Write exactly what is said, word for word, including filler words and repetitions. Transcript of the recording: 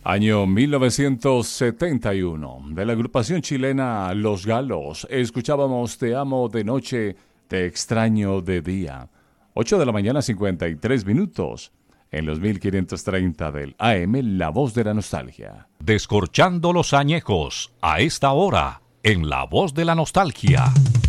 Año mil novecientos setenta y uno. De la agrupación chilena Los Galos, escuchábamos Te amo de noche, te extraño de día. ocho de la mañana, cincuenta y tres minutos. En los mil quinientos treinta del A M, La Voz de la Nostalgia. Descorchando los añejos, a esta hora, en La Voz de la Nostalgia.